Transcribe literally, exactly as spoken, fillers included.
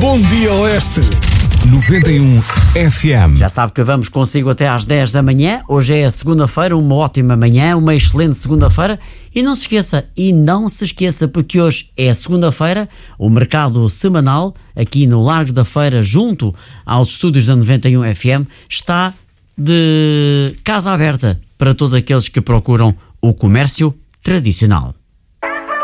Bom Dia Oeste. noventa e um F M. Já sabe que vamos consigo até às dez da manhã. Hoje é a segunda-feira, uma ótima manhã, uma excelente segunda-feira. E não se esqueça, e não se esqueça, porque hoje é segunda-feira, o mercado semanal, aqui no Largo da Feira, junto aos estúdios da noventa e um F M, está de casa aberta para todos aqueles que procuram o comércio tradicional.